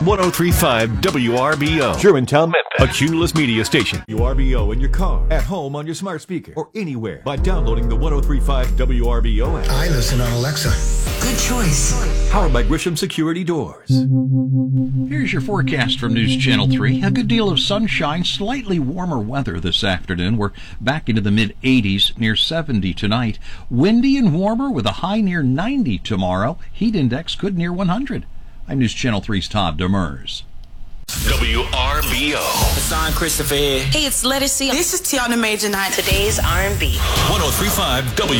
1035 WRBO. Germantown, Memphis. A Cumulus Media Station. WRBO in your car, at home, on your smart speaker, or anywhere by downloading the 1035 WRBO app. I listen on Alexa. Good choice. Powered by Grisham Security Doors. Here's your forecast from News Channel 3. A good deal of sunshine, slightly warmer weather this afternoon. We're back into the mid-80s, near 70 tonight. Windy and warmer with a high near 90 tomorrow. Heat index could near 100. I'm News Channel 3's Todd Demers. WRBO. Hassan Christopher. Hey, it's Lettuce. This is Tiana Major 9. Today's R&B. 1035 W.